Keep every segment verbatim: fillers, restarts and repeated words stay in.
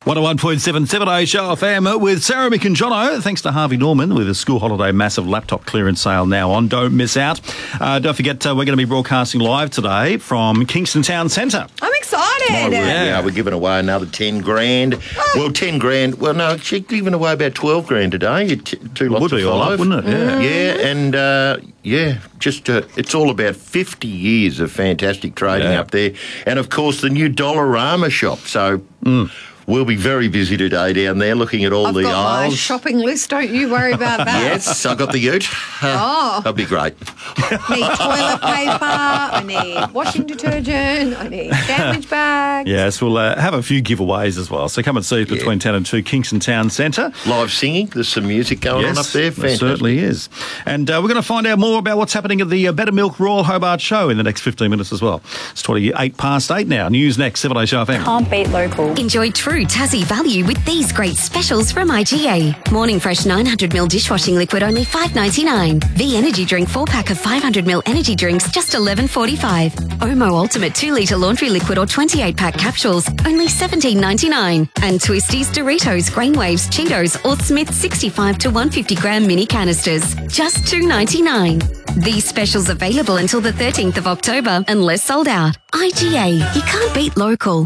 one oh one point seven, seven A Show F M with Sarah, Mick and Jono. Thanks to Harvey Norman with a school holiday massive laptop clearance sale now on. Don't miss out. Uh, don't forget, uh, we're going to be broadcasting live today from Kingston Town Centre. I'm excited. Oh, Yeah. yeah, we're giving away another ten grand. Oh. Well, ten grand. Well, no, she's giving away about twelve grand today. T- two lots Would be of all five. up, wouldn't it? Yeah. Yeah, and uh, yeah, just uh, it's all about fifty years of fantastic trading Yeah. up there, and of course the new Dollarama shop. So Mm. we'll be very busy today down there, looking at all I've the got my aisles. shopping list. Don't you worry about that. Yes, I got the ute. Oh. That'll be great. I need toilet paper. I need washing detergent. I need sandwich bags. Yes, we'll uh, have a few giveaways as well. So come and see us between ten and two, Kingston Town Centre. Live singing. There's some music going Yes, on up there. there Fantastic. certainly is. And uh, we're going to find out more about what's happening at the uh, Better Milk Royal Hobart Show in the next fifteen minutes as well. It's twenty-eight past eight now. News next, seven A Show F M. Can't beat local. Enjoy true Tassie value with these great specials from I G A. Morning Fresh nine hundred milliliter dishwashing liquid only five ninety-nine. V Energy Drink four pack of five hundred milliliter energy drinks just eleven forty-five. Omo Ultimate two litre laundry liquid or twenty-eight pack capsules only seventeen ninety-nine. And Twisties, Doritos, Grain Waves, Cheetos or Smith sixty-five to one hundred fifty gram mini canisters just two ninety-nine. These specials available until the thirteenth of October unless sold out. I G A, you can't beat local.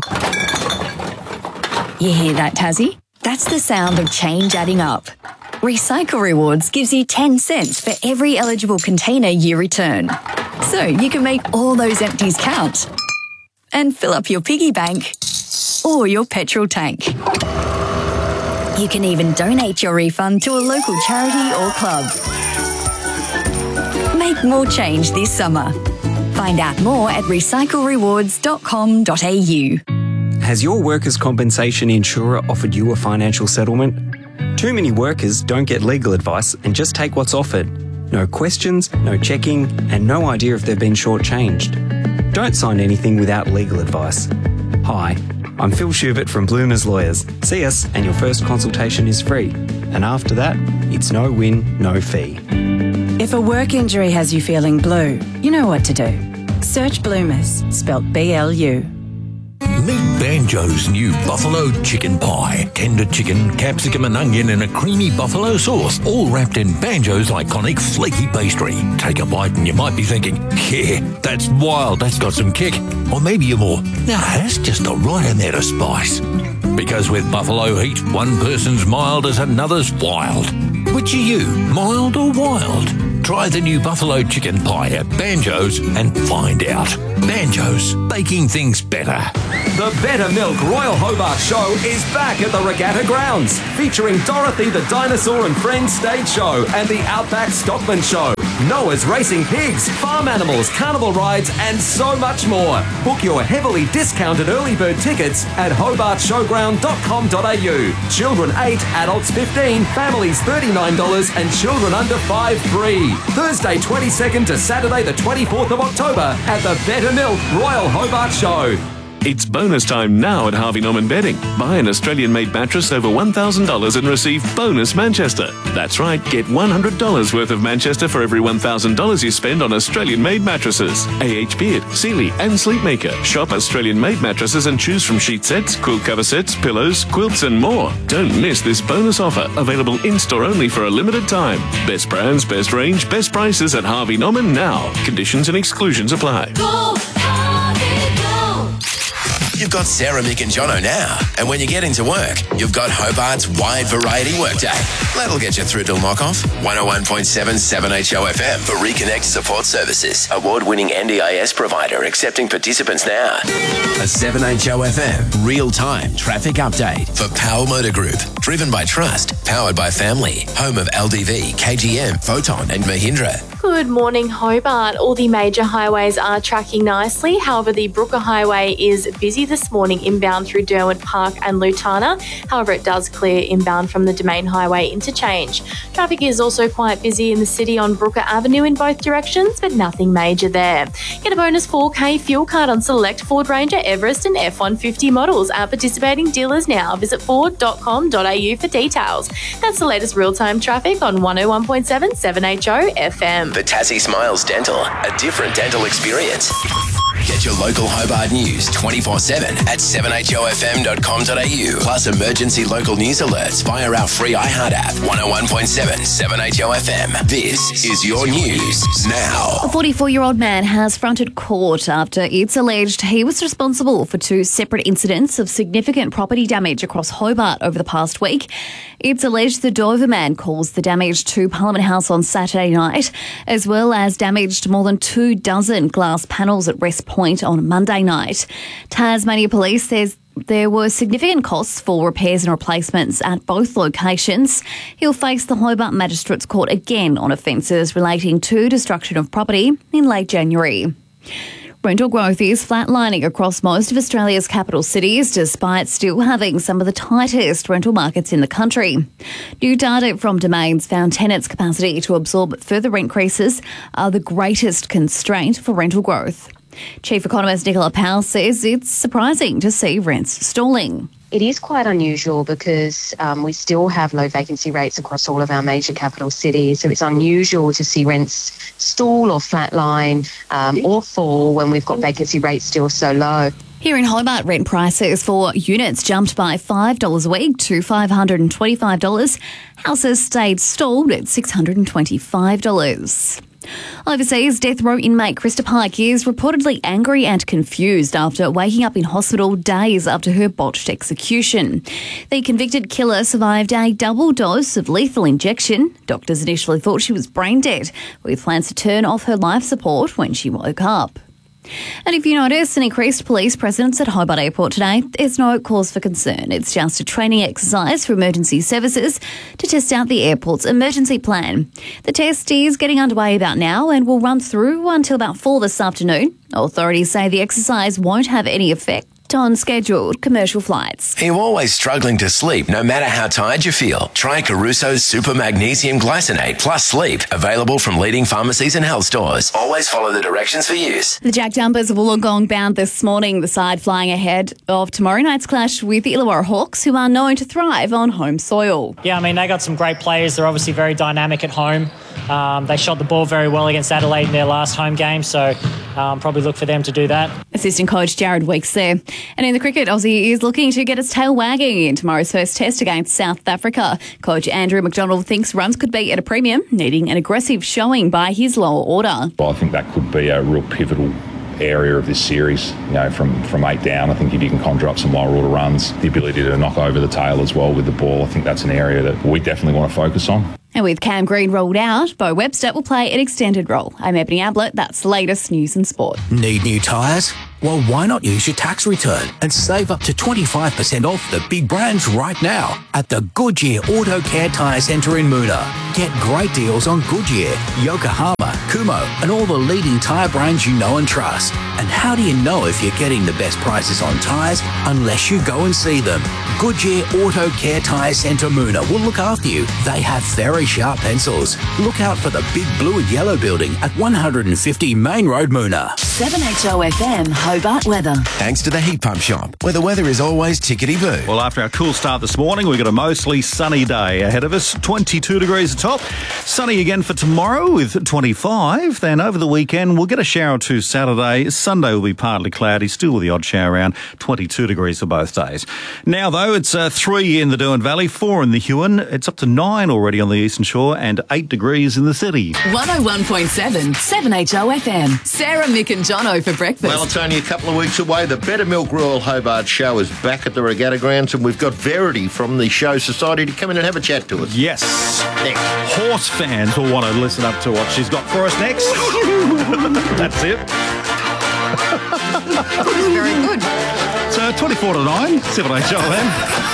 You hear that, Tassie? That's the sound of change adding up. Recycle Rewards gives you ten cents for every eligible container you return. So you can make all those empties count and fill up your piggy bank or your petrol tank. You can even donate your refund to a local charity or club. Make more change this summer. Find out more at recycle rewards dot com dot a u. Has your workers' compensation insurer offered you a financial settlement? Too many workers don't get legal advice and just take what's offered. No questions, no checking, and no idea if they've been shortchanged. Don't sign anything without legal advice. Hi, I'm Phil Schubert from Bloomers Lawyers. See us and your first consultation is free. And after that, it's no win, no fee. If a work injury has you feeling blue, you know what to do. Search Bloomers, spelt B L U. Meet Banjo's new buffalo chicken pie. Tender chicken, capsicum and onion in a creamy buffalo sauce, all wrapped in Banjo's iconic flaky pastry. Take a bite and you might be thinking, yeah, that's wild, that's got some kick. Or maybe you're more, nah, that's just the right amount of spice. Because with buffalo heat, one person's mild as another's wild. Which are you, mild or wild? Try the new buffalo chicken pie at Banjo's and find out. Banjo's, baking things better. The Better Milk Royal Hobart Show is back at the Regatta Grounds, featuring Dorothy the Dinosaur and Friends stage show and the Outback Stockman Show, Noah's Racing Pigs, farm animals, carnival rides and so much more. Book your heavily discounted early bird tickets at hobart showground dot com dot a u. Children eight, adults fifteen, families thirty-nine dollars and children under five free. Thursday twenty-second to Saturday the twenty-fourth of October at the Better Milk Royal Hobart Show. It's bonus time now at Harvey Norman Bedding. Buy an Australian-made mattress over one thousand dollars and receive bonus Manchester. That's right, get one hundred dollars worth of Manchester for every one thousand dollars you spend on Australian-made mattresses. A H Beard, Sealy and Sleepmaker. Shop Australian-made mattresses and choose from sheet sets, quilt cover sets, pillows, quilts and more. Don't miss this bonus offer, available in-store only for a limited time. Best brands, best range, best prices at Harvey Norman now. Conditions and exclusions apply. Go, Harvey, go. You've got Sarah, Mick and Jono now. And when you get into work, you've got Hobart's wide variety workday. That'll get you through till knock-off. one oh one point seven, seven H O F M for Reconnect Support Services. Award-winning N D I S provider accepting participants now. A seven H O F M real-time traffic update for Power Motor Group. Driven by trust, powered by family. Home of L D V, K G M, Photon and Mahindra. Good morning, Hobart. All the major highways are tracking nicely. However, the Brooker Highway is busy this morning inbound through Derwent Park and Lutana. However, it does clear inbound from the Domain Highway interchange. Traffic is also quite busy in the city on Brooker Avenue in both directions, but nothing major there. Get a bonus four K fuel card on select Ford Ranger, Everest and F one fifty models at participating dealers now. Visit ford dot com dot a u for details. That's the latest real-time traffic on one oh one point seven, seven H O F M. The Tassie Smiles Dental, a different dental experience. Get your local Hobart news twenty-four seven at seven h o f m dot com dot a u. Plus emergency local news alerts via our free iHeart app. one oh one point seven, seven H O F M. This is your news now. A forty-four-year-old man has fronted court after it's alleged he was responsible for two separate incidents of significant property damage across Hobart over the past week. It's alleged the Dover man caused the damage to Parliament House on Saturday night, as well as damaged more than two dozen glass panels at West Point on Monday night. Tasmania Police says there were significant costs for repairs and replacements at both locations. He'll face the Hobart Magistrates Court again on offences relating to destruction of property in late January. Rental growth is flatlining across most of Australia's capital cities, despite still having some of the tightest rental markets in the country. New data from Domains found tenants' capacity to absorb further rent increases are the greatest constraint for rental growth. Chief Economist Nicola Powell says it's surprising to see rents stalling. It is quite unusual because um, we still have low vacancy rates across all of our major capital cities. So it's unusual to see rents stall or flatline um, or fall when we've got vacancy rates still so low. Here in Hobart, rent prices for units jumped by five dollars a week to five hundred twenty-five dollars. Houses stayed stalled at six hundred twenty-five dollars. Overseas, death row inmate Krista Pike is reportedly angry and confused after waking up in hospital days after her botched execution. The convicted killer survived a double dose of lethal injection. Doctors initially thought she was brain dead, with plans to turn off her life support when she woke up. And if you notice an increased police presence at Hobart Airport today, there's no cause for concern. It's just a training exercise for emergency services to test out the airport's emergency plan. The test is getting underway about now and will run through until about four this afternoon. Authorities say the exercise won't have any effect on scheduled commercial flights. Are you always struggling to sleep no matter how tired you feel? Try Caruso's Super Magnesium Glycinate Plus Sleep, available from leading pharmacies and health stores. Always follow the directions for use. The Jack Jumpers of Wollongong bound this morning, the side flying ahead of tomorrow night's clash with the Illawarra Hawks, who are known to thrive on home soil. Yeah, I mean, they got some great players. They're obviously very dynamic at home. Um, they shot the ball very well against Adelaide in their last home game, so um, probably look for them to do that. Assistant coach Jared Weeks there. And in the cricket, Aussie is looking to get its tail wagging in tomorrow's first test against South Africa. Coach Andrew McDonald thinks runs could be at a premium, needing an aggressive showing by his lower order. Well, I think that could be a real pivotal area of this series, you know, from, from eight down. I think if you can conjure up some lower order runs, the ability to knock over the tail as well with the ball, I think that's an area that we definitely want to focus on. And with Cam Green rolled out, Bo Webster will play an extended role. I'm Ebony Ablett. That's the latest news and sport. Need new tyres? Well, why not use your tax return and save up to twenty-five percent off the big brands right now at the Goodyear Auto Care Tyre Centre in Moona. Get great deals on Goodyear, Yokohama, Kumho and all the leading tyre brands you know and trust. And how do you know if you're getting the best prices on tyres unless you go and see them? Goodyear Auto Care Tyre Centre Moona will look after you. They have very sharp pencils. Look out for the big blue and yellow building at one hundred fifty Main Road, Moona. seven H O F M Hobart weather. Thanks to the Heat Pump Shop, where the weather is always tickety-boo. Well, after our cool start this morning, we've got a mostly sunny day ahead of us. twenty-two degrees atop. Sunny again for tomorrow with twenty-five. Then over the weekend, we'll get a shower or two Saturday. Sunday will be partly cloudy, still with the odd shower around. twenty-two degrees for both days. Now, though, it's uh, three in the Derwent Valley, four in the Huon. It's up to nine already on the Eastern Shore and eight degrees in the city. one oh one point seven, seven H O F M. Sarah, Mick and Jono for breakfast. Well, it's only a couple of weeks away. The Better Milk Royal Hobart show is back at the Regatta Grounds, and we've got Verity from the Show Society to come in and have a chat to us. Yes. Next. Horse fans will want to listen up to what she's got for us next. That's it. Very good. So twenty-four to nine, seven H O F M.